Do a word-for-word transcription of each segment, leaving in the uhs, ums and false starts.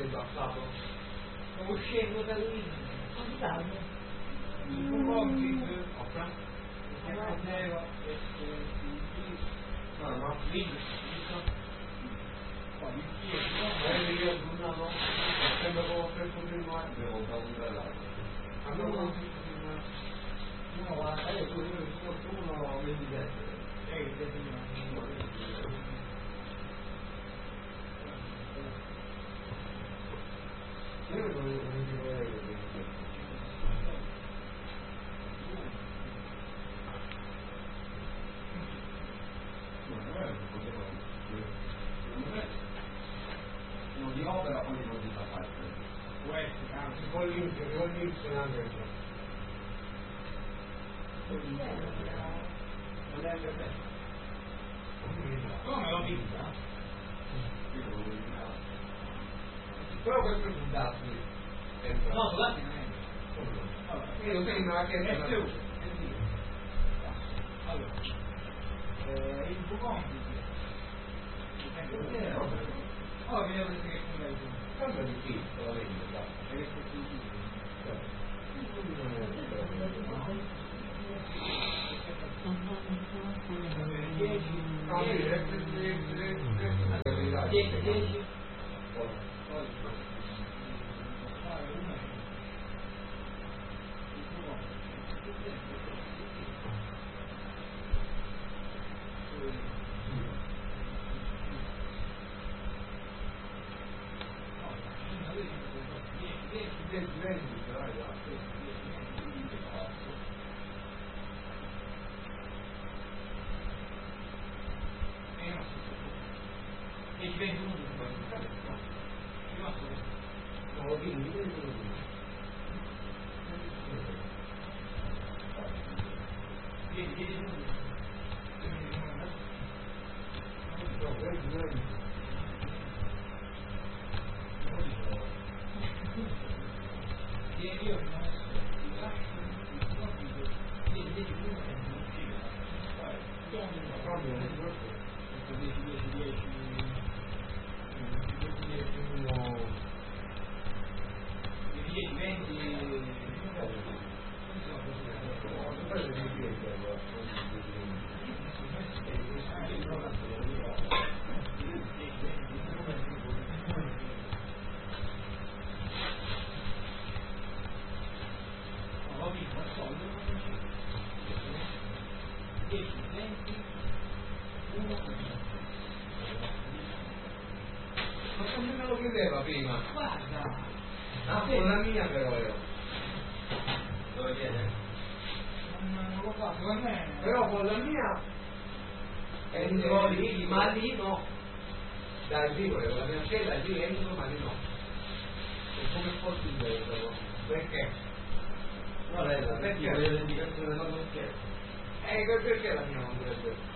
del passato? Uscendo da lì, Andiamo. un compito, Ok? e poteva essere No, no, lì, poi il chiedo, magari io giornato, sempre come per continuare, devo da un dall'altro. Andavo con continuare. no, guarda, io Adesso io sono uno ventisette. sei determinato. Io non non dico lei. Non di opera poi non di parte. Può essere, anzi, Si può l'inizio, si può l'inizio anche. Non è anche te. come l'ho vista? Però questo è un dato. No, scusate, non è. Allora, Io prima che è più, è più. Allora, eh, il tuo compito. Oh, mi devo dire che sono lei tu. Cambia di qui, solamente, dai. Perché sei tu. dieci, dieci. Ma come me lo chiedeva prima? Guarda, Ah, con la mia però io. Dove chiede? non lo fa, secondo me. Però con la mia entro lì, ma lì no. Dai, dico che con la mia scheda lì entro, ma lì no. E come fosse il vero? Perché? Qual è la perché avete l'indicazione della tua scheda? Eh, perché la mia non dovrebbe?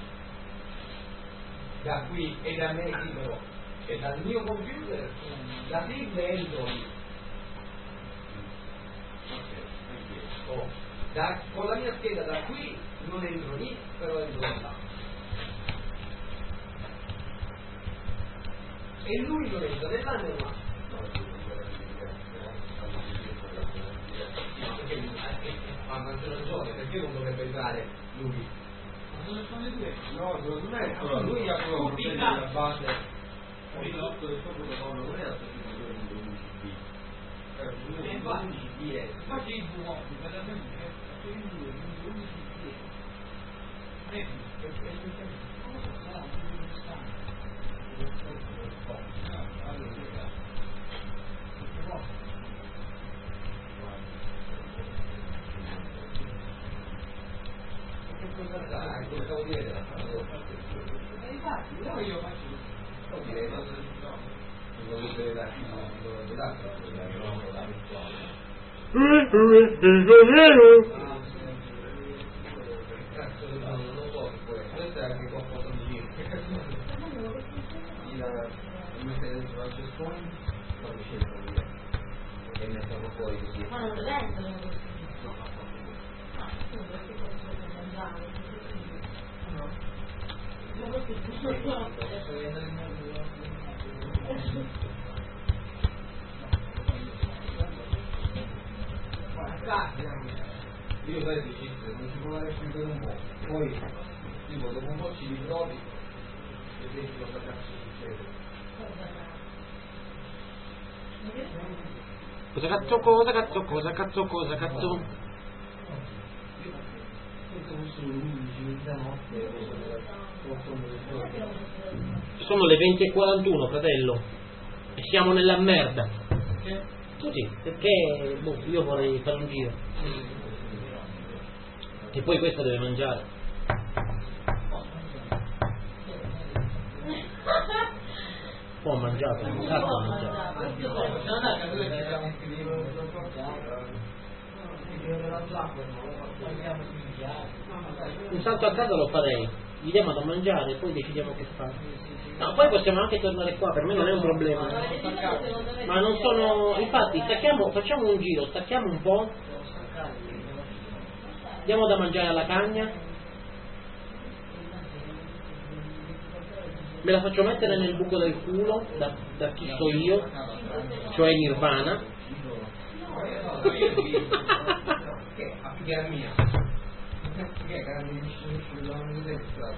Da qui e da me libero e dal mio computer la sigla entro lì. Oh, da, con la mia scheda da qui non entro lì, però entro là. E lui non entra né là né là. No, perché ha maggior ragione, perché non dovrebbe entrare lui? Ma dove sono le due? No, secondo me allora, lui ha proprio Tutti la base Capito? tutto il suo protocollo non è la stessa cosa di un U C D. E Un U C D è infatti il tuo compito è da venire, se in due, in due, undici piedi. Vedi? Come so, sarà un po' di stanza. No, allora, vedi. Che cosa? Che cosa dai? Cosa vuol dire la parola? E infatti, però io faccio Vuol dire no, non volete dare non volete dare non volete dare cazzo non lo so questo è anche qualcosa di il mettere dentro la gestione quando scelgo via e metterlo fuori così Ma non vendono così. no ma proprio Ah, tu perché posso mangiare? no Ma così, non so. adesso viene il mondo. carne. Io sai di città, non ci può andare più per un po'. Poi, tipo, dopo un po' ci ritrovi e vedi cosa cazzo succede. Cosa cazzo, cosa cazzo, cosa cazzo, cosa cazzo? Sono le venti e quarantuno, fratello, e siamo nella merda. Così, perché boh, io vorrei fare un giro. E poi questa deve mangiare. Può mangiare, non sa può mangiare. Un salto a casa lo farei, gli diamo da mangiare e poi decidiamo che fare. No, poi possiamo anche tornare qua, per me non è un problema. Ma non sono. Infatti stacchiamo, facciamo un giro, stacchiamo un po', diamo da mangiare alla cagna, me la faccio mettere nel buco del culo, da, da chi so io, cioè Nirvana. Che a figlia mia? Che grande deciso di non destra.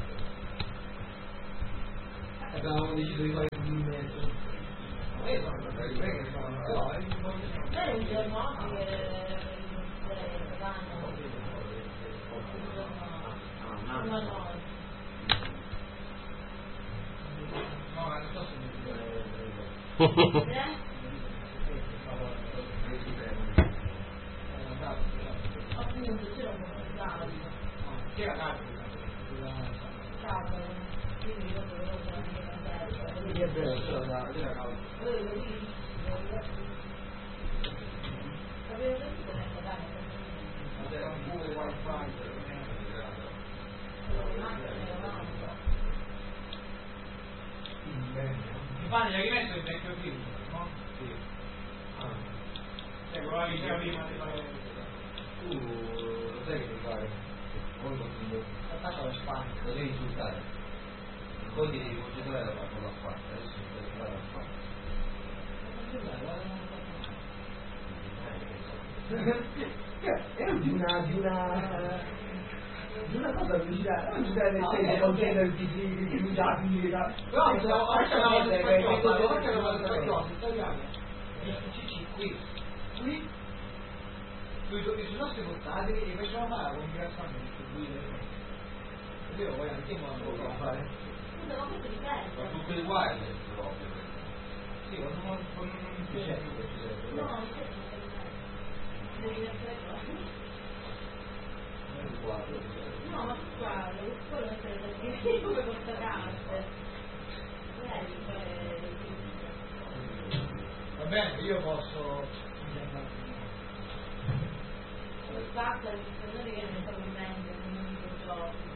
Avevamo deciso di fare più di mezzo. Eh, no, non è che sono no, Lei un giorno che no, no. No, non so se appunto c'era un po' di caldo. c'era caldo. Caldo. Quindi io dovevo andare che è vero, c'era caldo. avevo detto che era da C'era un buco wifi. Mi pare gli hai rimesso il vecchio film, no? Sì. Ah. Cioè, quello che diceva prima di fare. Tu lo sai che devi fare? Poi continuo. Attacca la spalla. Lo devi insultare. Poi ti devi concentrare la con la spalla. Adesso devi concentrare la spalla. È di una di una di una cosa velocità, non ci deve essere concentrare di di di già di Però se la faccia la volta che faccia la volta che italiano. Qui, qui, qui sui nostri portatili e facciamo fare la combinazione di qui. Io poi anche non lo posso fare. Scusa, ma questo dipende. ma tutte uguali proprio. Sì, con un con un piacere. No, non c'è. Devi essere qua. No, ma guarda, quello è perché come questa carte. Va bene, io posso. Lo spazio, il signore che ne sta vivendo, non mi gioco.